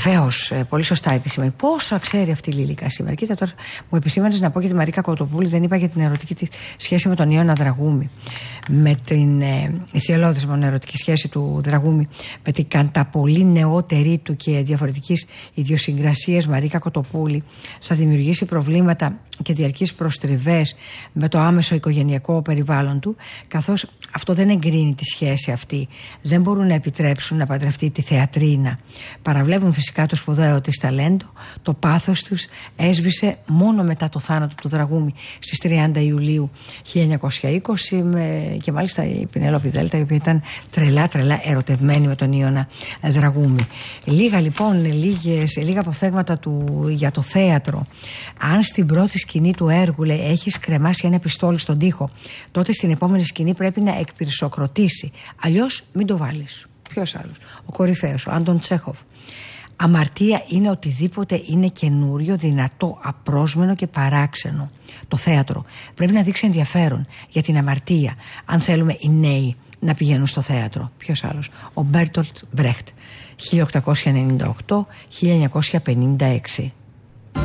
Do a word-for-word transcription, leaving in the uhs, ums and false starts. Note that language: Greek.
Βεβαίως, πολύ σωστά επισήμανε. Πόσο ξέρει αυτή η Λίλικα σήμερα. Κοίτα τώρα, μου επισήμανες να πω για τη Μαρίκα Κοτοπούλη, δεν είπα για την ερωτική της σχέση με τον Ιώνα Δραγούμη. Με την ε, ηθιολώδης μόνο ερωτική σχέση του Δραγούμη με την κατά πολύ νεότερη του και διαφορετικής ιδιοσυγκρασίας Μαρίκα Κοτοπούλη θα δημιουργήσει προβλήματα και διαρκείς προστριβές με το άμεσο οικογενειακό περιβάλλον του, καθώς αυτό δεν εγκρίνει τη σχέση αυτή. Δεν μπορούν να επιτρέψουν να παντρευτεί τη θεατρίνα. Παραβλέπουν φυσικά το σπουδαίο της ταλέντο. Το πάθος τους έσβησε μόνο μετά το θάνατο του Δραγούμη στις τριάντα Ιουλίου χίλια εννιακόσια είκοσι με, και μάλιστα η Πηνέλοπη Δέλτα, η οποία ήταν τρελά τρελά ερωτευμένη με τον Ιώνα Δραγούμη. Λίγα λοιπόν, λίγες, λίγα αποφθέγματα του για το θέατρο. Αν στην πρώτη σκηνή του έργου, λέει, έχεις κρεμάσει ένα πιστόλι στον τοίχο, τότε στην επόμενη σκηνή πρέπει να εκπυρσοκροτήσει. Αλλιώς μην το βάλεις. Ποιος άλλος? Ο κορυφαίος, ο Άντων Τσέχοφ. Αμαρτία είναι οτιδήποτε είναι καινούριο, δυνατό, απρόσμενο και παράξενο. Το θέατρο πρέπει να δείξει ενδιαφέρον για την αμαρτία, αν θέλουμε οι νέοι να πηγαίνουν στο θέατρο. Ποιος άλλος? Ο Μπέρτολτ Μπρέχτ, χίλια οκτακόσια ενενήντα οκτώ με χίλια εννιακόσια πενήντα έξι.